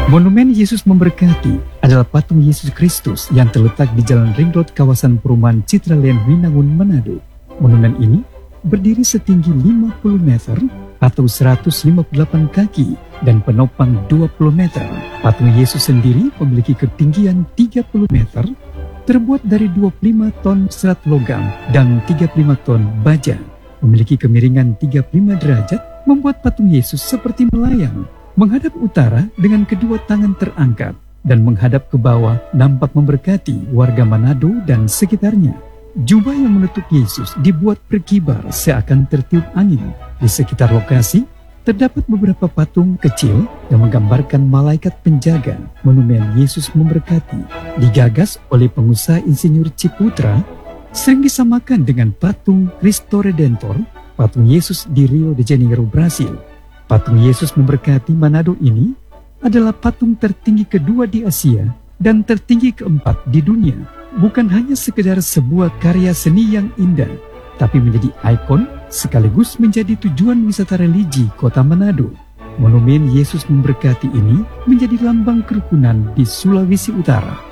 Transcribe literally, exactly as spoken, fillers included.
Monumen Yesus Memberkati adalah patung Yesus Kristus yang terletak di Jalan Ring Road kawasan perumahan Citraland, Winangun, Manado. Monumen ini berdiri setinggi lima puluh meter atau seratus lima puluh delapan kaki dan penopang dua puluh meter. Patung Yesus sendiri memiliki ketinggian tiga puluh meter, terbuat dari dua puluh lima ton serat logam dan tiga puluh lima ton baja. Memiliki kemiringan tiga puluh lima derajat, membuat patung Yesus seperti melayang, menghadap utara dengan kedua tangan terangkat, dan menghadap ke bawah nampak memberkati warga Manado dan sekitarnya. Jubah yang menutup Yesus dibuat berkibar seakan tertiup angin. Di sekitar lokasi terdapat beberapa patung kecil yang menggambarkan malaikat penjaga. Monumen Yesus Memberkati digagas oleh pengusaha insinyur Ciputra, sering disamakan dengan patung Cristo Redentor, patung Yesus di Rio de Janeiro, Brasil. Patung Yesus Memberkati Manado ini adalah patung tertinggi kedua di Asia dan tertinggi keempat di dunia. Bukan hanya sekedar sebuah karya seni yang indah, tapi menjadi ikon sekaligus menjadi tujuan wisata religi kota Manado. Monumen Yesus Memberkati ini menjadi lambang kerukunan di Sulawesi Utara.